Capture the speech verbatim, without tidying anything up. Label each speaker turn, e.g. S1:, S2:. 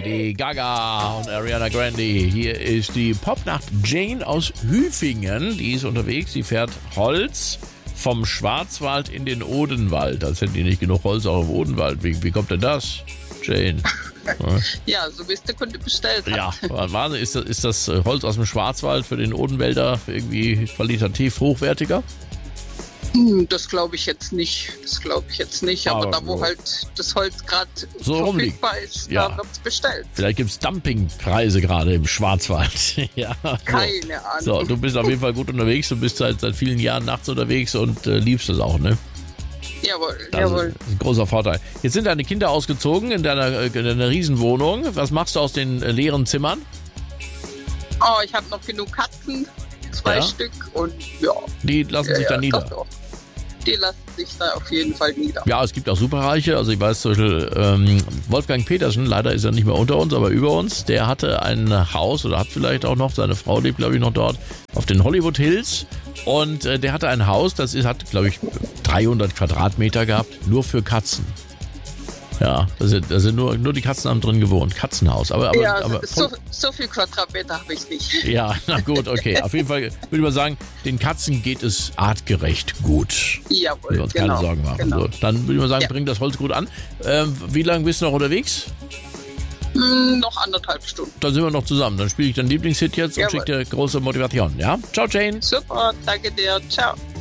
S1: Lady Gaga und Ariana Grande. Hier ist die Popnacht Jane aus Hüfingen. Die ist unterwegs, sie fährt Holz vom Schwarzwald in den Odenwald. Als hätten die nicht genug Holz auch im Odenwald. Wie, wie kommt denn das, Jane?
S2: Ja, so wie es der Kunde bestellt hat.
S1: Ja, Wahnsinn. Ist das, ist das Holz aus dem Schwarzwald für den Odenwälder irgendwie qualitativ hochwertiger?
S2: Das glaube ich jetzt nicht. Das glaube ich jetzt nicht. Aber, Aber da, wo halt das Holz gerade
S1: so
S2: verfügbar ist,
S1: ja.
S2: da wird es bestellt.
S1: Vielleicht gibt es Dumpingpreise gerade im Schwarzwald. Ja, so.
S2: Keine Ahnung.
S1: So, du bist auf jeden Fall gut unterwegs. Du bist seit, seit vielen Jahren nachts unterwegs und äh, liebst es auch, ne?
S2: Jawohl,
S1: das
S2: jawohl.
S1: Ist ein großer Vorteil. Jetzt sind deine Kinder ausgezogen in deiner, in deiner Riesenwohnung. Was machst du aus den äh, leeren Zimmern?
S2: Oh, ich habe noch genug Katzen. Zwei
S1: ja.
S2: Stück. Und ja.
S1: Die lassen
S2: ja,
S1: sich
S2: ja,
S1: dann nieder.
S2: Doch, doch. Die lassen sich da auf jeden Fall nieder.
S1: Ja, es gibt auch Superreiche. Also ich weiß zum Beispiel, ähm, Wolfgang Petersen, leider ist er nicht mehr unter uns, aber über uns, der hatte ein Haus oder hat vielleicht auch noch, seine Frau lebt, glaube ich, noch dort, auf den Hollywood Hills. Und äh, der hatte ein Haus, das ist, hat, glaube ich, dreihundert Quadratmeter gehabt, nur für Katzen. Ja, da sind, da sind nur, nur die Katzen haben drin gewohnt. Katzenhaus. Aber, aber,
S2: ja,
S1: aber
S2: so, so viel Quadratmeter habe ich nicht.
S1: Ja, na gut, okay. Auf jeden Fall würde ich mal sagen, den Katzen geht es artgerecht gut.
S2: Jawohl,
S1: wir uns
S2: genau.
S1: keine Sorgen machen.
S2: Genau.
S1: So, dann würde ich mal sagen,
S2: ja.
S1: bring das Holz gut an. Ähm, wie lange bist du noch unterwegs?
S2: Hm, noch anderthalb Stunden.
S1: Dann sind wir noch zusammen. Dann spiele ich deinen Lieblingshit jetzt
S2: Jawohl.
S1: und schicke dir große Motivation. Ja? Ciao, Jane.
S2: Super, danke dir. Ciao.